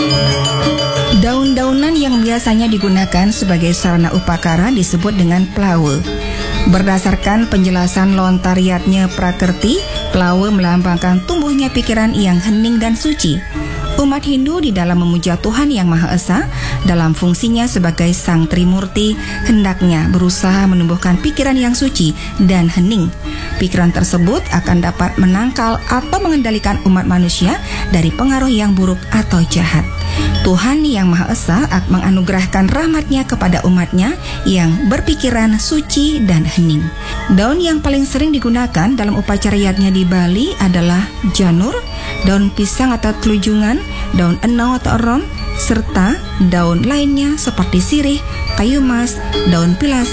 Daun-daunan yang biasanya digunakan sebagai sarana upakara disebut dengan plawa. Berdasarkan penjelasan Lontariatnya Prakerti, plawa melambangkan tumbuhnya pikiran yang hening dan suci. Umat Hindu di dalam memuja Tuhan Yang Maha Esa dalam fungsinya sebagai Sang Trimurti hendaknya berusaha menumbuhkan pikiran yang suci dan hening. Pikiran tersebut akan dapat menangkal atau mengendalikan umat manusia dari pengaruh yang buruk atau jahat. Tuhan Yang Maha Esa akan menganugerahkan rahmat-Nya kepada umat-Nya yang berpikiran suci dan hening. Daun yang paling sering digunakan dalam upacaranya di Bali adalah janur, daun pisang atau telujungan, daun enau atau eron, serta daun lainnya seperti sirih, kayu mas, daun pilas,